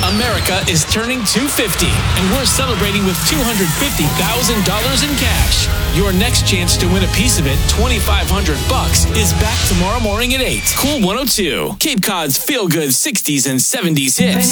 America is turning 250, and we're celebrating with $250,000 in cash. Your next chance to win a piece of it, $2,500, is back tomorrow morning at 8. Cool 102, Cape Cod's feel-good 60s and 70s hits.